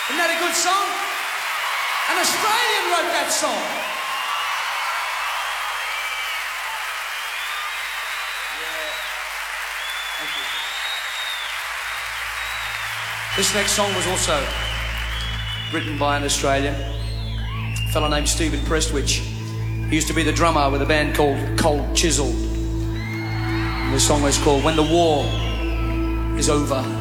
Isn't that a good song? An Australian wrote that song. Yeah. Thank you. This next song was also written by an Australian, a fellow named Stephen Prestwich. He used to be the drummer with a band called Cold Chisel. And the song is called When the War is Over.